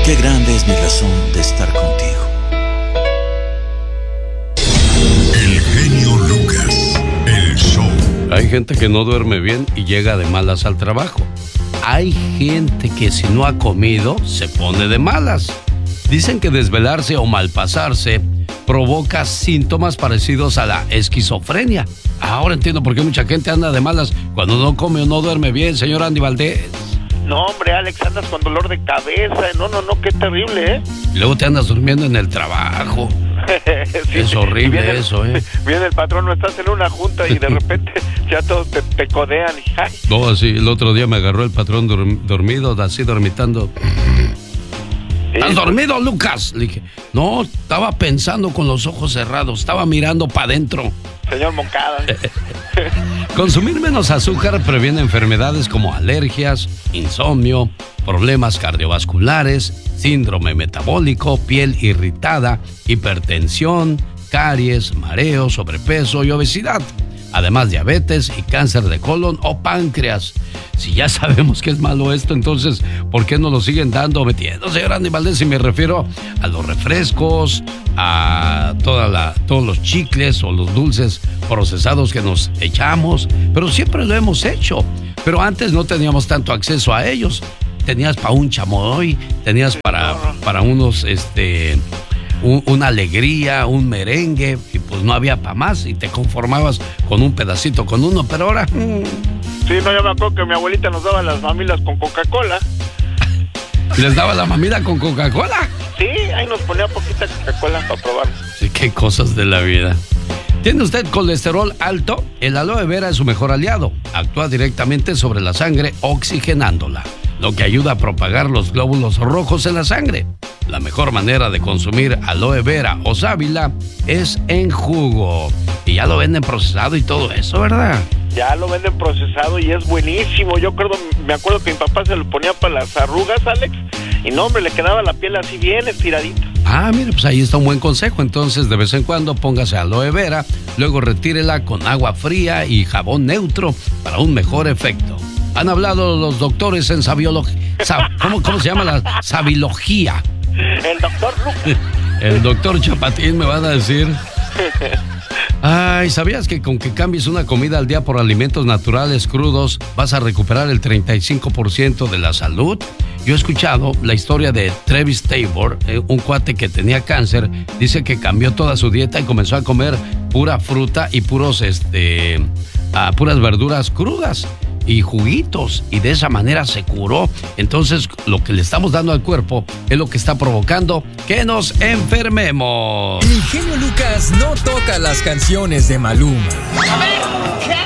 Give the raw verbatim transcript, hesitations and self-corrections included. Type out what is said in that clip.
Qué grande es mi razón de estar contigo. El genio Lucas, el show. Hay gente que no duerme bien y llega de malas al trabajo. Hay gente que si no ha comido se pone de malas. Dicen que desvelarse o malpasarse provoca síntomas parecidos a la esquizofrenia. Ahora entiendo por qué mucha gente anda de malas cuando no come o no duerme bien, señor Andy Valdés. No, hombre, Alex, andas con dolor de cabeza. No, no, no, qué terrible, ¿eh? Y luego te andas durmiendo en el trabajo. Sí, es horrible viene, eso, ¿eh? Viene el patrón, no estás en una junta y de repente ya todos te, te codean. Y, ay. No, así, el otro día me agarró el patrón dorm, dormido, así dormitando. ¿Estás dormido, Lucas? Le dije, no, estaba pensando con los ojos cerrados, estaba mirando para adentro. Señor Moncada. Consumir menos azúcar previene enfermedades como alergias, insomnio, problemas cardiovasculares, síndrome metabólico, piel irritada, hipertensión, caries, mareo, sobrepeso y obesidad. Además, diabetes y cáncer de colon o páncreas. Si ya sabemos que es malo esto, entonces, ¿por qué no lo siguen dando, metiendo, señor Andy Valdés? Y me refiero a los refrescos, a toda la, todos los chicles o los dulces procesados que nos echamos. Pero siempre lo hemos hecho. Pero antes no teníamos tanto acceso a ellos. Tenías para un chamoy, tenías para, para unos, este... Un, una alegría, un merengue, y pues no había para más y te conformabas con un pedacito, con uno, pero ahora... Mmm. Sí, no, yo me acuerdo que mi abuelita nos daba las mamilas con Coca-Cola. ¿Les daba la mamila con Coca-Cola? Sí, ahí nos ponía poquita Coca-Cola para probar. Sí, qué cosas de la vida. ¿Tiene usted colesterol alto? El aloe vera es su mejor aliado. Actúa directamente sobre la sangre oxigenándola, lo que ayuda a propagar los glóbulos rojos en la sangre. La mejor manera de consumir aloe vera o sábila es en jugo. Y ya lo venden procesado y todo eso, ¿verdad? Ya lo venden procesado y es buenísimo. Yo acuerdo, me acuerdo que mi papá se lo ponía para las arrugas, Alex, y no, hombre, le quedaba la piel así bien estiradita. Ah, mire, pues ahí está un buen consejo. Entonces, de vez en cuando póngase aloe vera, luego retírela con agua fría y jabón neutro para un mejor efecto. Han hablado los doctores en sabiología. ¿Cómo, ¿Cómo se llama la sabilogía? El doctor Lucas. El doctor Chapatín me van a decir. Ay, ¿sabías que con que cambies una comida al día por alimentos naturales crudos vas a recuperar el treinta y cinco por ciento de la salud? Yo he escuchado la historia de Travis Tabor, eh, un cuate que tenía cáncer. Dice que cambió toda su dieta y comenzó a comer pura fruta y puros, este, uh, puras verduras crudas y juguitos, y de esa manera se curó. Entonces, lo que le estamos dando al cuerpo es lo que está provocando que nos enfermemos. El genio Lucas no toca las canciones de Maluma. A ver, ¿qué?